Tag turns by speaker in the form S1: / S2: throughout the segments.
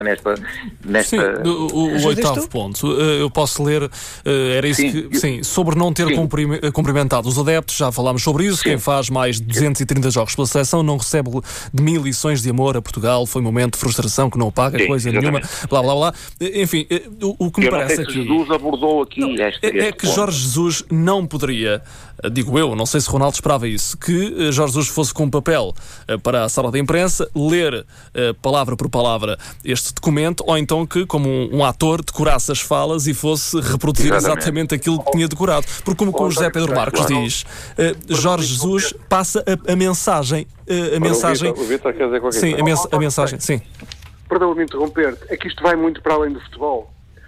S1: Sim, o oitavo ponto, eu posso ler, era isso que, sim, sobre não ter cumprimentado os adeptos, já falámos sobre isso, quem faz mais de 230 jogos pela seleção não recebe de 1000 lições de amor a Portugal, foi um momento de frustração que não paga, coisa nenhuma, blá blá blá. Enfim, o que me parece aqui...
S2: Jesus abordou aqui
S1: é que Jorge Jesus não poderia, digo eu, não sei se Ronaldo esperava isso, que Jorge Jesus fosse com um papel para a sala de imprensa, ler palavra por palavra este documento, ou então que, como um ator, decorasse as falas e fosse reproduzir exatamente aquilo que tinha decorado. Porque, como o José Pedro Marques diz, Jorge Jesus passa a mensagem...
S3: O Vítor quer dizer qualquer coisa.
S1: A mensagem, sim.
S4: Perdão-me interromper, é que isto vai muito para além do futebol.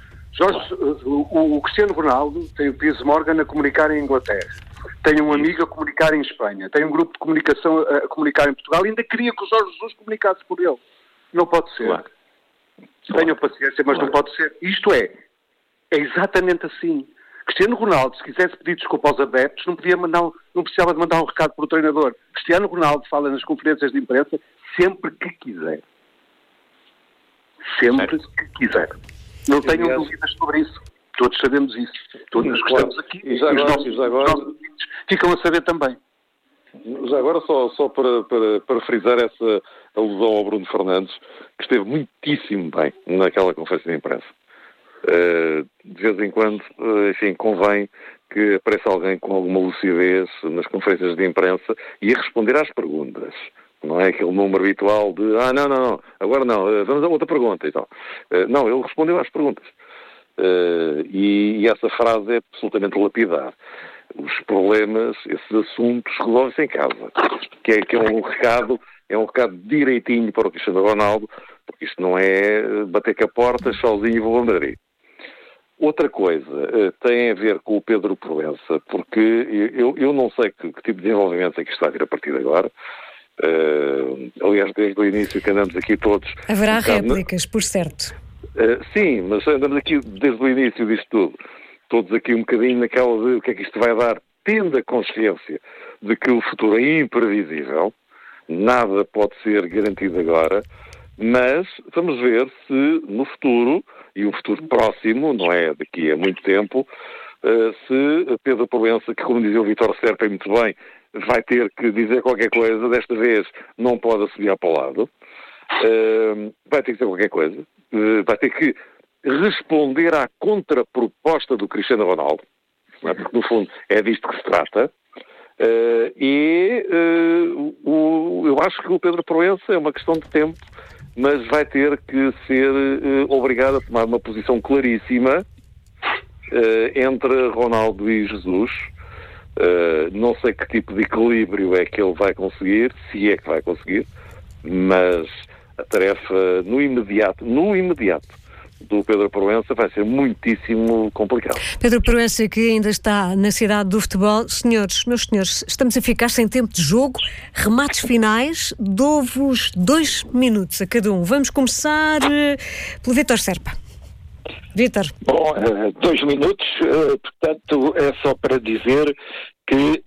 S4: O Cristiano Ronaldo tem o Piers Morgan a comunicar em Inglaterra, tem um amigo a comunicar em Espanha, tem um grupo de comunicação a comunicar em Portugal, e ainda queria que o Jorge Jesus comunicasse por ele. Não pode ser.
S3: Claro.
S4: Tenham paciência, mas não pode ser. Isto é exatamente assim. Cristiano Ronaldo, se quisesse pedir desculpa aos adeptos, não precisava de mandar um recado para o treinador. Cristiano Ronaldo fala nas conferências de imprensa sempre que quiser. Sempre que quiser. Não tenham dúvidas sobre isso. Todos sabemos isso. Todos os que estamos aqui
S3: e os nossos
S4: ouvintes ficam a saber também.
S3: Já agora, só para frisar essa alusão ao Bruno Fernandes, que esteve muitíssimo bem naquela conferência de imprensa. De vez em quando, enfim, convém que apareça alguém com alguma lucidez nas conferências de imprensa e a responder às perguntas. Não é aquele número habitual de não, agora não, vamos a outra pergunta e tal. Não, ele respondeu às perguntas. E essa frase é absolutamente lapidar. Os problemas, esses assuntos, resolvem-se em casa. Que é um recado direitinho para o Cristiano Ronaldo, porque isto não é bater com a porta sozinho e vou a Madrid. Outra coisa tem a ver com o Pedro Proença, porque eu não sei que tipo de desenvolvimento é que está a vir a partir de agora. Aliás, desde o início que andamos aqui todos...
S5: Haverá réplicas, por certo.
S3: Sim, mas andamos aqui desde o início disto tudo. Todos aqui um bocadinho naquela de o que é que isto vai dar, tendo a consciência de que o futuro é imprevisível, nada pode ser garantido agora, mas vamos ver se no futuro, e um futuro próximo, não é daqui a muito tempo, se Pedro Proença, que como dizia o Vítor Serpa muito bem, vai ter que dizer qualquer coisa, desta vez não pode assobiar para o lado, vai ter que dizer qualquer coisa, vai ter que responder à contraproposta do Cristiano Ronaldo, porque no fundo é disto que se trata, eu acho que o Pedro Proença é uma questão de tempo, mas vai ter que ser obrigado a tomar uma posição claríssima entre Ronaldo e Jesus. Não sei que tipo de equilíbrio é que ele vai conseguir, se é que vai conseguir, mas a tarefa no imediato do Pedro Proença vai ser muitíssimo complicado.
S5: Pedro Proença, que ainda está na cidade do futebol. Senhores, meus senhores, estamos a ficar sem tempo de jogo. Remates finais, dou-vos 2 minutos a cada um. Vamos começar pelo Vítor Serpa. Vítor.
S2: Bom, 2 minutos, portanto, é só para dizer que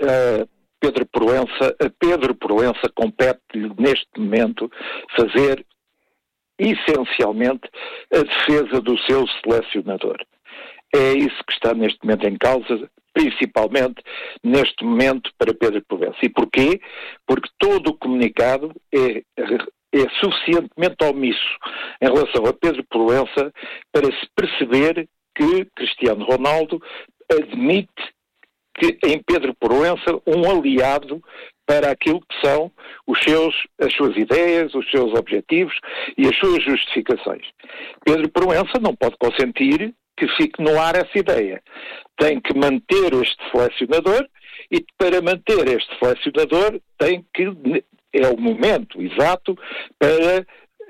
S2: a Pedro Proença compete-lhe neste momento fazer essencialmente a defesa do seu selecionador. É isso que está neste momento em causa, principalmente neste momento para Pedro Proença. E porquê? Porque todo o comunicado é suficientemente omisso em relação a Pedro Proença para se perceber que Cristiano Ronaldo admite que em Pedro Proença um aliado para aquilo que são as suas ideias, os seus objetivos e as suas justificações. Pedro Proença não pode consentir que fique no ar essa ideia. Tem que manter este selecionador e para manter este selecionador é o momento exato para,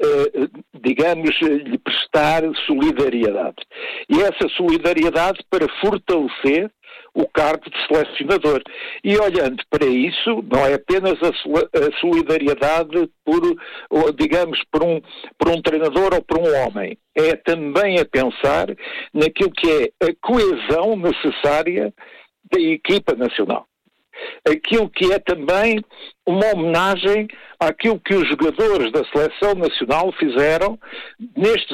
S2: lhe prestar solidariedade. E essa solidariedade para fortalecer o cargo de selecionador. E olhando para isso, não é apenas a solidariedade por um treinador ou por um homem. É também a pensar naquilo que é a coesão necessária da equipa nacional. Aquilo que é também uma homenagem àquilo que os jogadores da Seleção Nacional fizeram neste